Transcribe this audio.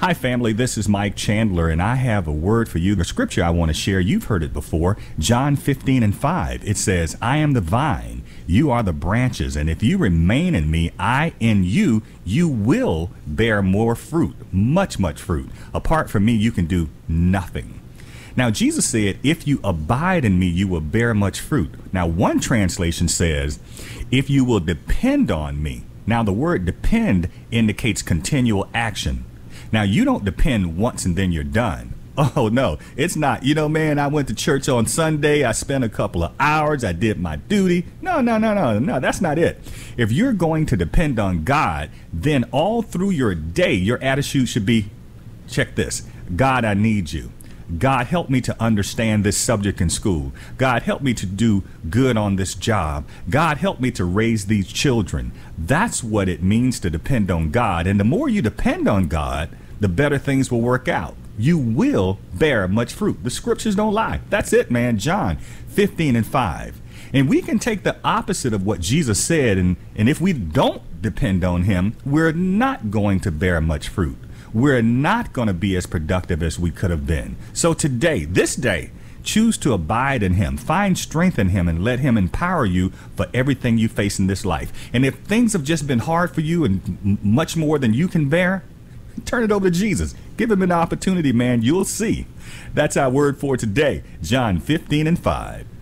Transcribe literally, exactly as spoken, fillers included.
Hi, family. This is Mike Chandler, and I have a word for you. The scripture I want to share, you've heard it before, John fifteen and five. It says, I am the vine, you are the branches, and if you remain in me, I in you, you will bear more fruit, much, much fruit. Apart from me, you can do nothing. Now, Jesus said, if you abide in me, you will bear much fruit. Now, one translation says, if you will depend on me. Now, the word depend indicates continual action. Now, you don't depend once and then you're done. Oh, no, it's not. You know, man, I went to church on Sunday. I spent a couple of hours. I did my duty. No, no, no, no, no, that's not it. If you're going to depend on God, then all through your day, your attitude should be, check this, God, I need you. God, help me to understand this subject in school. God, help me to do good on this job. God, help me to raise these children. That's what it means to depend on God. And the more you depend on God, the better things will work out. You will bear much fruit. The scriptures don't lie. That's it, man. John fifteen and five. And we can take the opposite of what Jesus said. And, and if we don't depend on him, we're not going to bear much fruit. We're not going to be as productive as we could have been. So today, this day, choose to abide in him, find strength in him, and let him empower you for everything you face in this life. And if things have just been hard for you and m- much more than you can bear, turn it over to Jesus. Give him an opportunity, man. You'll see. That's our word for today, John fifteen and five.